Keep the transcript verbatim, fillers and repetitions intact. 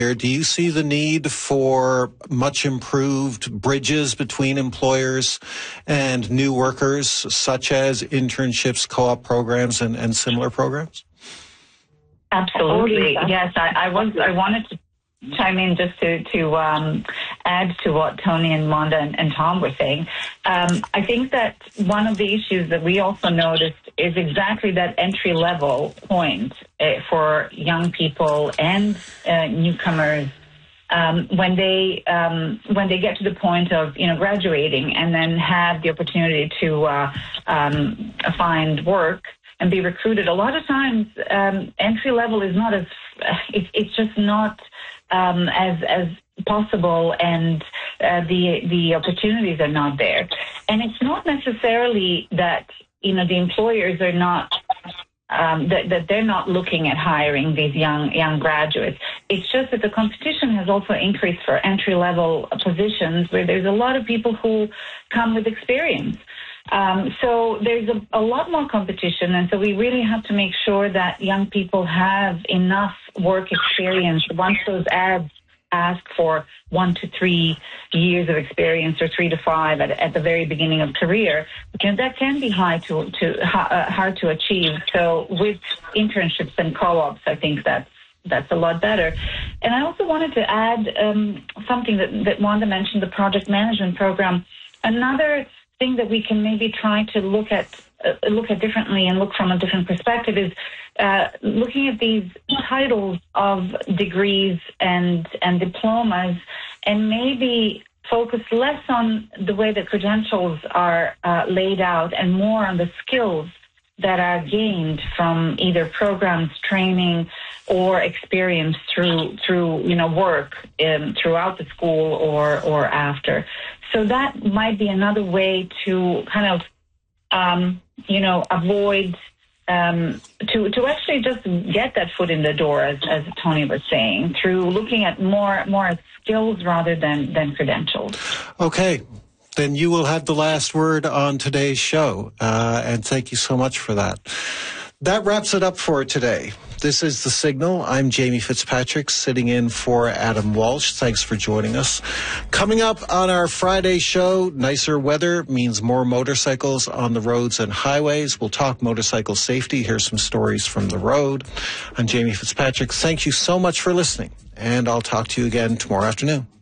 Do you see the need for much improved bridges between employers and new workers, such as internships, co-op programs, and, and similar programs? Absolutely. Yes, I, I was. I wanted to chime in just to to um, add to what Tony and Wanda and, and Tom were saying. Um, I think that one of the issues that we also noticed is exactly that entry level point uh, for young people and uh, newcomers. Um, when they um, when they get to the point of you know graduating and then have the opportunity to uh, um, find work and be recruited, a lot of times um, entry level is not as it, it's just not um, as as possible, and uh, the the opportunities are not there. And it's not necessarily that you know the employers are not. Um, that, that they're not looking at hiring these young young graduates. It's just that the competition has also increased for entry-level positions where there's a lot of people who come with experience. Um, so there's a, a lot more competition, and so we really have to make sure that young people have enough work experience once those ads ask for one to three years of experience or three to five at, at the very beginning of career, because that can be high to, to uh, hard to achieve. So with internships and co-ops, I think that's that's a lot better. And I also wanted to add um, something that, that Wanda mentioned, the project management program. Another thing that we can maybe try to look at uh, look at differently and look from a different perspective is uh, looking at these titles of degrees and and diplomas, and maybe focus less on the way the credentials are uh, laid out and more on the skills that are gained from either programs, training, or experience through through you know work um, throughout the school or or after. So that might be another way to kind of um, you know avoid um, to to actually just get that foot in the door, as, as Tony was saying, through looking at more more at skills rather than than credentials. Okay. Then you will have the last word on today's show, uh, and thank you so much for that. That wraps it up for today. This is The Signal. I'm Jamie Fitzpatrick, sitting in for Adam Walsh. Thanks for joining us. Coming up on our Friday show, nicer weather means more motorcycles on the roads and highways. We'll talk motorcycle safety. Here's some stories from the road. I'm Jamie Fitzpatrick. Thank you so much for listening, and I'll talk to you again tomorrow afternoon.